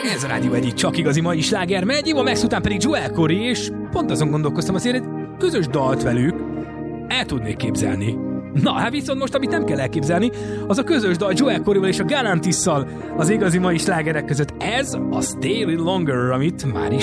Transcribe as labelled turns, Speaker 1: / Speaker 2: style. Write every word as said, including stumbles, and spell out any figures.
Speaker 1: Ez a Rádió egyik csak igazi mai sláger megy, Eva Max után pedig Joel Corry, és pont azon gondolkoztam, azért egy közös dalt velük el tudnék képzelni. Na, hát viszont most, amit nem kell elképzelni, az a közös dal Joel Corryval és a Galantisszal az igazi mai slágerek között. Ez a Stay a Little Longer, amit már is